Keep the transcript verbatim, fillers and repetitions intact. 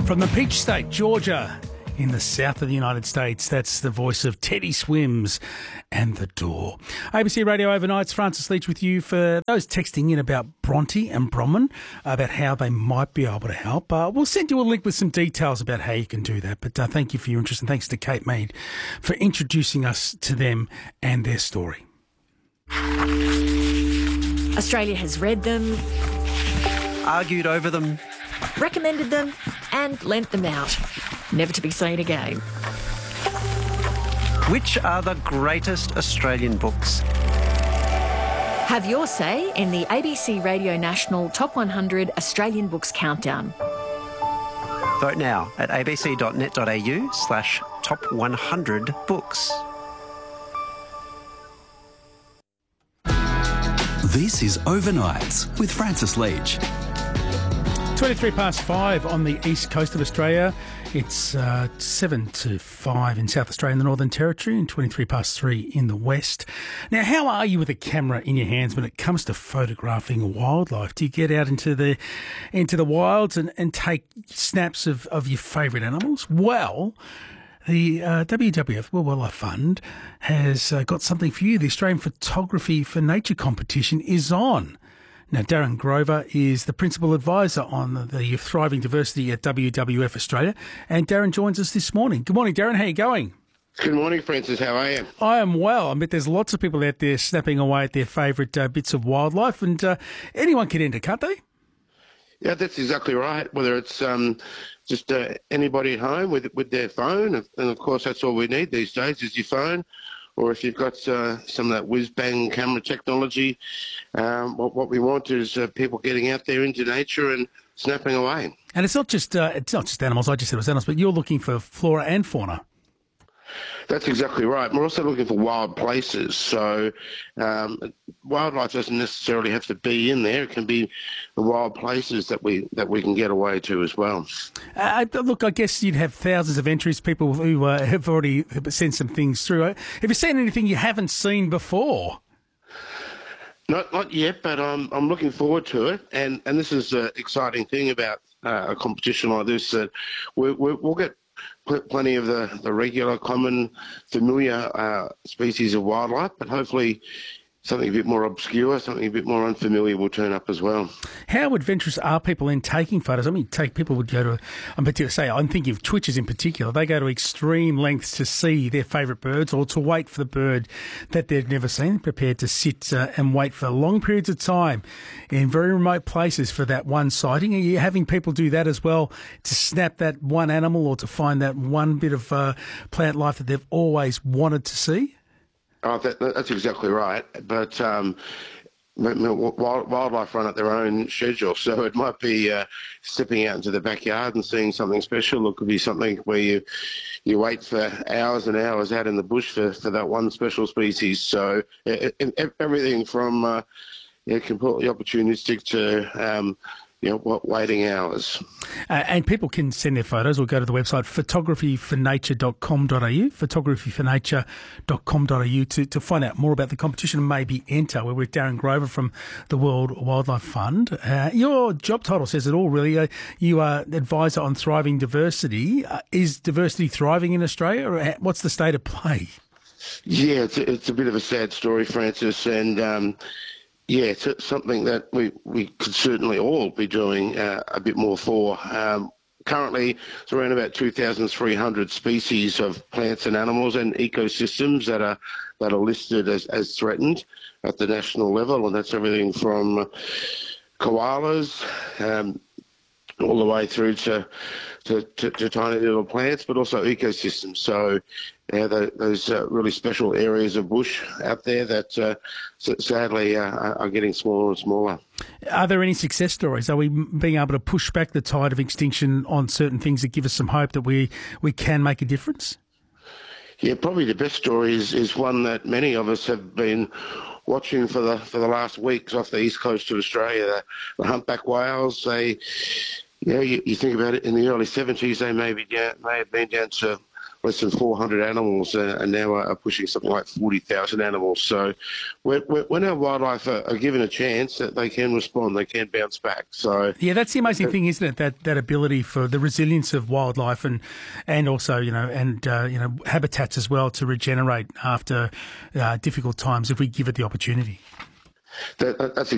From the Peach State, Georgia, in the south of the United States, that's the voice of Teddy Swims and The Door. A B C Radio Overnight's Francis Leach with you for those texting in about Bronte and Bronwyn, about how they might be able to help. Uh, we'll send you a link with some details about how you can do that. But uh, thank you for your interest, and thanks to Kate Mead for introducing us to them and their story. Australia has read them, argued over them, recommended them and lent them out, never to be seen again. Which are the greatest Australian books? Have your say in the A B C Radio National Top one hundred Australian Books Countdown. Vote now at abc.net.au slash top 100 books. This is Overnights with Francis Leach. twenty-three past five on the east coast of Australia. It's uh, seven to five in South Australia and the Northern Territory, and twenty-three past three in the west. Now, how are you with a camera in your hands when it comes to photographing wildlife? Do you get out into the into the wilds and, and take snaps of, of your favourite animals? Well, the uh, W W F World Wildlife Fund has uh, got something for you. The Australian Photography for Nature competition is on. Now, Darren Grover is the Principal Advisor on the Thriving Diversity at W W F Australia, and Darren joins us this morning. Good morning, Darren. How are you going? Good morning, Francis. How are you? I am well. I bet there's lots of people out there snapping away at their favourite uh, bits of wildlife, and uh, anyone can enter, can't they? Yeah, that's exactly right. Whether it's um, just uh, anybody at home with with their phone, and of course that's all we need these days is your phone, or if you've got uh, some of that whiz-bang camera technology, um, what, what we want is uh, people getting out there into nature and snapping away. And it's not just uh, it's not just animals. I just said it was animals, but you're looking for flora and fauna. That's exactly right. We're also looking for wild places. So um, wildlife doesn't necessarily have to be in there. It can be the wild places that we that we can get away to as well. Uh, look, I guess you'd have thousands of entries, people who uh, have already sent some things through. Have you seen anything you haven't seen before? Not not yet, but I'm I'm looking forward to it. And and this is the exciting thing about uh, a competition like this, that we, we, we'll get plenty of the, the regular, common, familiar uh, species of wildlife, but hopefully something a bit more obscure, something a bit more unfamiliar will turn up as well. How adventurous are people in taking photos? I mean, take people would go to, I'm particular say, I'm thinking of twitchers in particular. They go to extreme lengths to see their favourite birds or to wait for the bird that they've never seen, prepared to sit uh, and wait for long periods of time in very remote places for that one sighting. Are you having people do that as well, to snap that one animal or to find that one bit of uh, plant life that they've always wanted to see? Oh, that, that's exactly right. But um, wildlife run at their own schedule, so it might be uh, stepping out into the backyard and seeing something special. It could be something where you you wait for hours and hours out in the bush for, for that one special species. So it, it, everything from uh, yeah, completely opportunistic to um, you know, waiting hours. Uh, and people can send their photos or go to the website photography for nature dot com dot a u, photography for nature dot com dot a u to, to find out more about the competition and maybe enter. We're with Darren Grover from the World Wildlife Fund. Uh, your job title says it all, really. Uh, you are advisor on thriving diversity. Uh, is diversity thriving in Australia, or what's the state of play? Yeah, it's a, it's a bit of a sad story, Francis, and um, yeah, it's something that we, we could certainly all be doing uh, a bit more for. Um, currently, it's around about two thousand three hundred species of plants and animals and ecosystems that are that are listed as, as threatened at the national level, and that's everything from koalas um, all the way through to to, to to tiny little plants, but also ecosystems. So yeah, the, those uh, really special areas of bush out there that uh, sadly uh, are getting smaller and smaller. Are there any success stories? Are we being able to push back the tide of extinction on certain things that give us some hope that we, we can make a difference? Yeah, probably the best story is, is one that many of us have been watching for the for the last weeks off the east coast of Australia. The, the humpback whales, they, you know, you, you think about it, in the early seventies, they may, be down, may have been down to less than four hundred animals, uh, and now are pushing something like forty thousand animals. So when, when our wildlife are, are given a chance, that they can respond, they can bounce back. So yeah, that's the amazing thing, isn't it? That that ability for the resilience of wildlife and and also you know and uh, you know habitats as well to regenerate after uh, difficult times if we give it the opportunity. That, that's